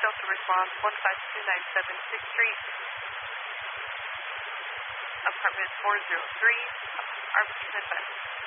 Shelter response 15297 6th Street, apartment 403, RP advice.